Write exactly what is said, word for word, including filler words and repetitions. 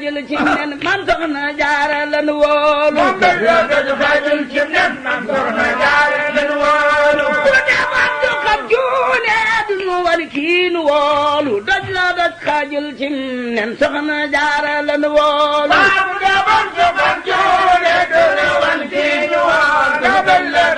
xaajul ci nen man soxna jaara lan wóolu moom day doj xaajul ci nen man soxna jaara lan wóolu ku demoon du xam cuune du nu wan kii nu wóolu doj la doj xaajul ci nen soxna jaara lan wóolu ku demoon du xam cuune du nu wan kii nu wóolu